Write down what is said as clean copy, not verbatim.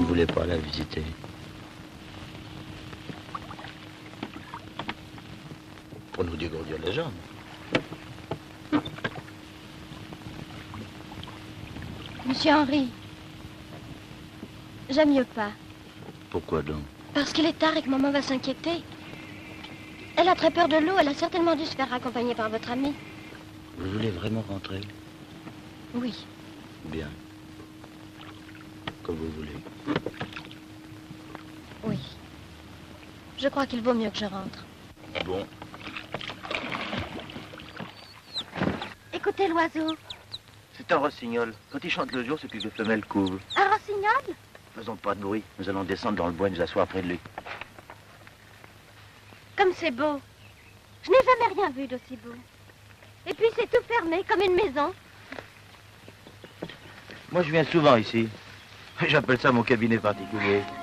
ne voulais pas la visiter. Pour nous dégourdir les jambes. Monsieur Henri, j'aime mieux pas. Pourquoi donc? Parce qu'il est tard et que maman va s'inquiéter. Elle a très peur de l'eau, elle a certainement dû se faire accompagner par votre ami. Vous voulez vraiment rentrer? Oui. Bien. Comme vous voulez. Oui. Je crois qu'il vaut mieux que je rentre. Bon. Écoutez l'oiseau. C'est un rossignol. Quand il chante le jour, c'est que les femelles couvent. Un rossignol? Faisons pas de bruit. Nous allons descendre dans le bois et nous asseoir près de lui. Comme c'est beau. Je n'ai jamais rien vu d'aussi beau. Et puis c'est tout fermé, comme une maison. Moi, je viens souvent ici. J'appelle ça mon cabinet particulier.